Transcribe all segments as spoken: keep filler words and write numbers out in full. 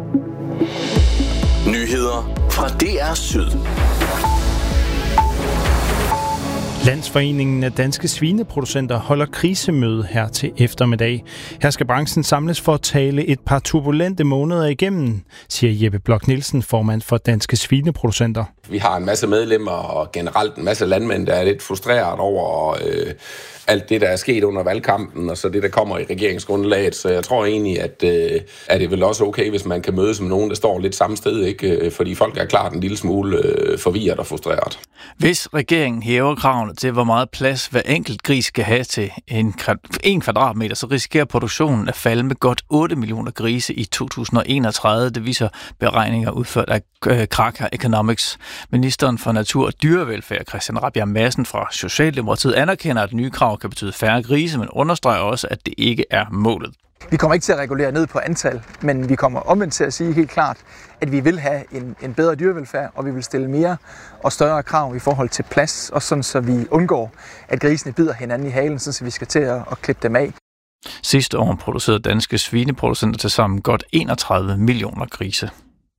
Nyheder fra D R Syd. Landsforeningen af Danske Svineproducenter holder krisemøde her til eftermiddag. Her skal branchen samles for at tale et par turbulente måneder igennem, siger Jeppe Bloch Nielsen, formand for Danske Svineproducenter. Vi har en masse medlemmer og generelt en masse landmænd, der er lidt frustreret over øh, alt det, der er sket under valgkampen, og så det, der kommer i regeringsgrundlaget. Så jeg tror egentlig, at, øh, at det er vel også okay, hvis man kan mødes med nogen, der står lidt samme sted, ikke? Fordi folk er klart en lille smule øh, forvirret og frustreret. Hvis regeringen hæver kravene til, hvor meget plads hver enkelt gris skal have til en, en kvadratmeter, så risikerer produktionen at falde med godt otte millioner grise i to tusind og enogtredive. Det viser beregninger udført af Kraka Economics. Ministeren for Natur og Dyrevelfærd, Christian Rabjerg Madsen fra Socialdemokratiet, anerkender, at nye krav kan betyde færre grise, men understreger også, at det ikke er målet. Vi kommer ikke til at regulere ned på antal, men vi kommer omvendt til at sige helt klart, at vi vil have en, en bedre dyrevelfærd, og vi vil stille mere og større krav i forhold til plads, og sådan så vi undgår, at grisene bider hinanden i halen, så vi skal til at, at klippe dem af. Sidste år producerede danske svineproducenter til sammen godt enogtredive millioner grise.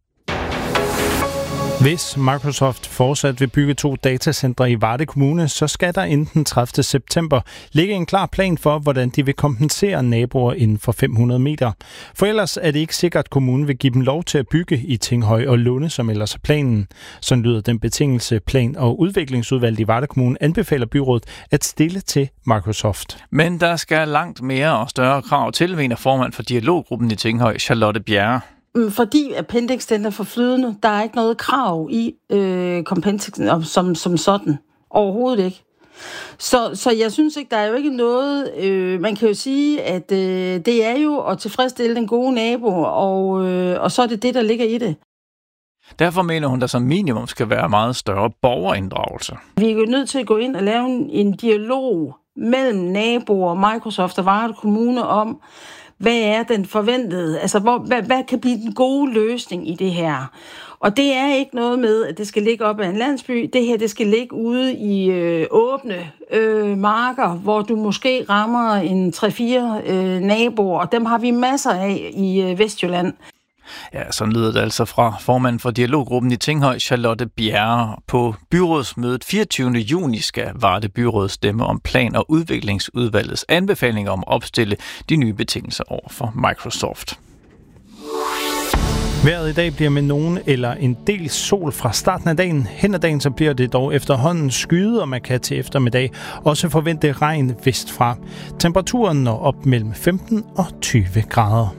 Hvis Microsoft fortsat vil bygge to datacentre i Varde Kommune, så skal der inden den tredivte september ligge en klar plan for, hvordan de vil kompensere naboer inden for fem hundrede meter. For ellers er det ikke sikkert, at kommunen vil give dem lov til at bygge i Tinghøj og Lunde, som ellers er planen. Sådan lyder den betingelse, plan- og udviklingsudvalget i Varde Kommune anbefaler byrådet at stille til Microsoft. Men der skal langt mere og større krav til, mener formand for dialoggruppen i Tinghøj, Charlotte Bjerre. Fordi appendix den er for flydende, der er ikke noget krav i øh, kompensexen som, som sådan. Overhovedet ikke. Så, så jeg synes ikke, der er jo ikke noget... Øh, man kan jo sige, at øh, det er jo at tilfredsstille den gode nabo, og, øh, og så er det det, der ligger i det. Derfor mener hun, der som minimum skal være meget større borgerinddragelse. Vi er jo nødt til at gå ind og lave en, en dialog mellem naboer, Microsoft og Varde Kommune om, hvad er den forventede, altså hvor, hvad, hvad kan blive den gode løsning i det her? Og det er ikke noget med, at det skal ligge op ad en landsby. Det her, det skal ligge ude i øh, åbne øh, marker, hvor du måske rammer en tre-fire øh, naboer, og dem har vi masser af i øh, Vestjylland. Ja, sådan lyder det altså fra formanden for dialoggruppen i Tinghøj, Charlotte Bjerre. På byrådsmødet fireogtyvende juni skal Varde Byråd stemme om plan- og udviklingsudvalgets anbefalinger om at opstille de nye betingelser over for Microsoft. Vejret i dag bliver med nogen eller en del sol fra starten af dagen. Hen ad dagen så bliver det dog efterhånden skyet, og man kan til eftermiddag også forvente regn vestfra. Temperaturen når op mellem femten og tyve grader.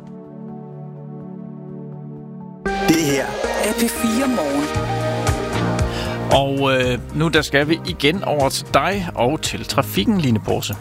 Det her er P fire Morgen. Og øh, nu der skal vi igen over til dig og til trafikken, Line Porse.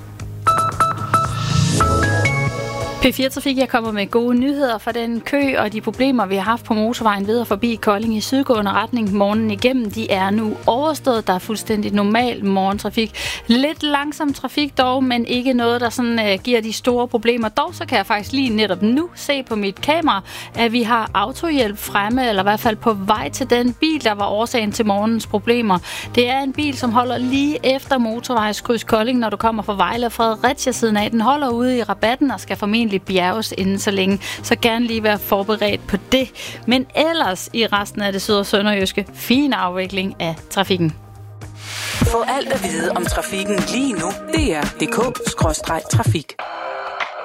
P fire Trafik, jeg kommer med gode nyheder for den kø og de problemer, vi har haft på motorvejen ved og forbi Kolding i sydgående retning morgenen igennem. De er nu overstået. Der er fuldstændig normal morgentrafik. Lidt langsom trafik dog, men ikke noget, der sådan, uh, giver de store problemer. Dog så kan jeg faktisk lige netop nu se på mit kamera, at vi har autohjælp fremme, eller i hvert fald på vej til den bil, der var årsagen til morgens problemer. Det er en bil, som holder lige efter motorvejskryds Kolding, når du kommer fra Vejle og Fredericia siden af. Den holder ude i rabatten og skal formentlig bjerges inden så længe, så gerne lige være forberedt på det. Men ellers i resten af det syd- og sønderjyske, fin afvikling af trafikken. Få alt at vide om trafikken lige nu. D R punktum d k skråstreg trafik.